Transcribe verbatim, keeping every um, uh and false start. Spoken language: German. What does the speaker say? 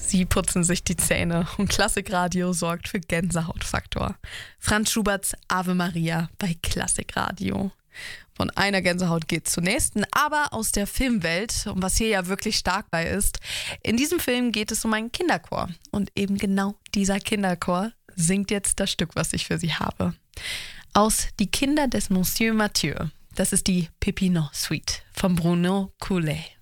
Sie putzen sich die Zähne und Klassikradio sorgt für Gänsehautfaktor. Franz Schuberts Ave Maria bei Klassikradio. Von einer Gänsehaut geht zur nächsten, aber aus der Filmwelt, und was hier ja wirklich stark bei ist. In diesem Film geht es um einen Kinderchor. Und eben genau dieser Kinderchor singt jetzt das Stück, was ich für Sie habe. Aus Die Kinder des Monsieur Mathieu. Das ist die Pépineau Suite von Bruno Coulet.